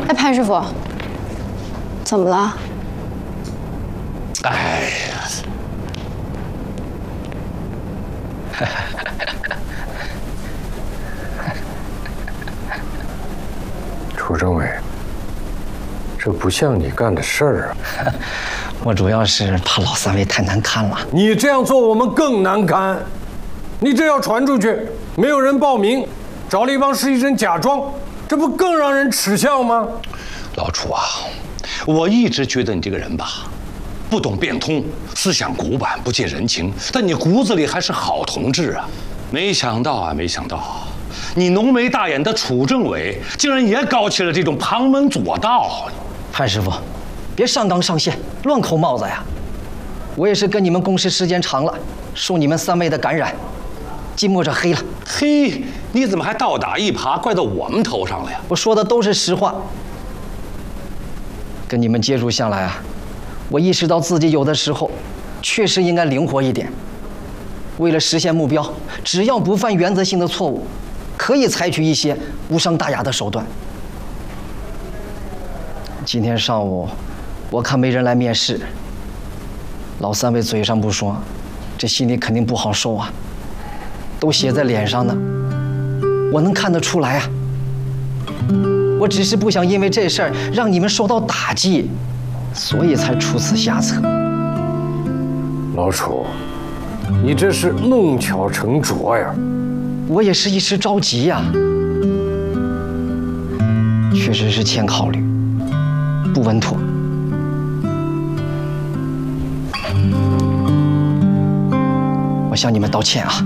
哎，潘师傅，怎么了？ 哎呀， 楚政委，这不像你干的事儿啊！ 我主要是怕老三位太难堪了。 你这样做，我们更难堪。你这要传出去，没有人报名，找了一帮实习生假装，这不更让人耻笑吗？ 老楚啊，我一直觉得你这个人吧，不懂变通，思想古板，不近人情，但你骨子里还是好同志啊！没想到，你浓眉大眼的楚政委竟然也搞起了这种旁门左道。 潘师傅，别上纲上线，乱扣帽子呀！我也是跟你们共事时间长了，受你们三位的感染，近墨者黑了。 嘿，你怎么还倒打一耙，怪到我们头上了呀？ 我说的都是实话。跟你们接触下来啊，我意识到自己有的时候确实应该灵活一点。为了实现目标，只要不犯原则性的错误，可以采取一些无伤大雅的手段。今天上午，我看没人来面试，老三位嘴上不说，这心里肯定不好受啊，都写在脸上呢，我能看得出来啊。我只是不想因为这事儿让你们受到打击，所以才出此下策。 老楚，你这是弄巧成拙呀！ 我也是一时着急呀，确实是欠考虑，不稳妥。我向你们道歉啊！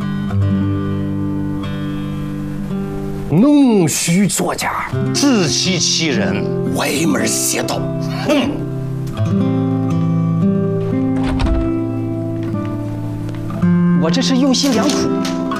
弄虚作假， 自欺欺人，歪门邪道。哼！ 我这是用心良苦。